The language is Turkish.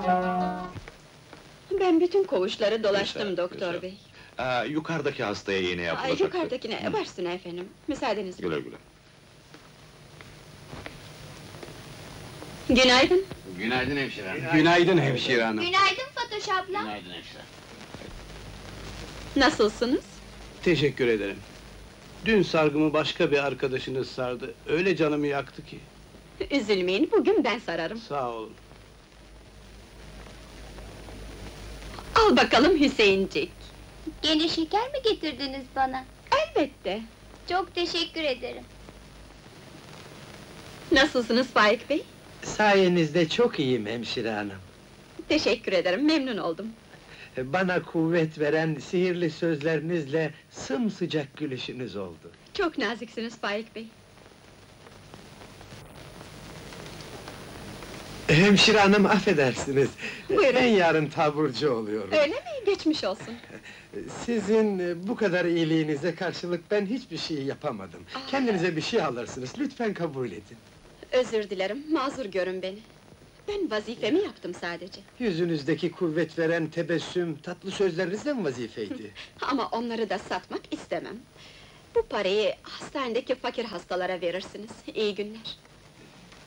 Ben bütün koğuşları dolaştım Güzel, doktor güzel. bey. Yukarıdaki hastaya iğne Ay, yapılacaktı. yukarıdakine, başüstüne efendim. Müsaadenizle. Güle güle. Günaydın. Günaydın hemşire hanım. Günaydın hemşire hanım. Günaydın Fatoş abla. Günaydın hemşire. Nasılsınız? Teşekkür ederim. Dün sargımı başka bir arkadaşınız sardı. Öyle canımı yaktı ki. Üzülmeyin, bugün ben sararım. Sağ olun. Al bakalım Hüseyincik. Gene şeker mi getirdiniz bana? Elbette. Çok teşekkür ederim. Nasılsınız Faik bey? Sayenizde çok iyiyim hemşire hanım. Teşekkür ederim, memnun oldum. Bana kuvvet veren sihirli sözlerinizle sımsıcak gülüşünüz oldu. Çok naziksiniz Faik bey. Hemşire hanım affedersiniz. Buyurun. Ben yarın taburcu oluyorum. Öyle mi? Geçmiş olsun. Sizin bu kadar iyiliğinize karşılık ben hiçbir şey yapamadım. Kendinize bir şey alırsınız, lütfen kabul edin. Özür dilerim, mazur görün beni. Ben vazifemi yaptım sadece. Yüzünüzdeki kuvvet veren tebessüm, tatlı sözlerinizden vazifeydi. Ama onları da satmak istemem. Bu parayı hastanedeki fakir hastalara verirsiniz. İyi günler.